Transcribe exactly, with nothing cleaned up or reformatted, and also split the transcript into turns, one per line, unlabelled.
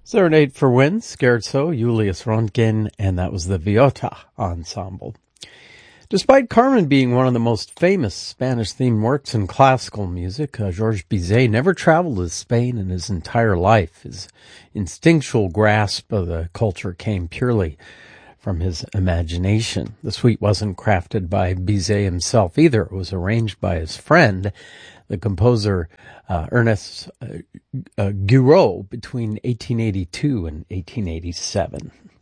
Serenade for Wind, Scherzo, Julius Röntgen, and that was the Viotta Ensemble. Despite Carmen being one of the most famous Spanish-themed works in classical music, uh, Georges Bizet never traveled to Spain in his entire life. His instinctual grasp of the culture came purely from his imagination. The suite wasn't crafted by Bizet himself either. It was arranged by his friend, the composer uh, Ernest uh, uh, Guiraud, between eighteen eighty-two and eighteen eighty-seven.